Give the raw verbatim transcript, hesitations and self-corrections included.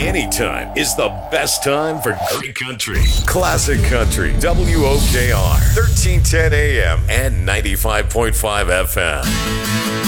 anytime is the best time for great country. Classic Country, W O K R, thirteen ten A M and ninety-five point five F M.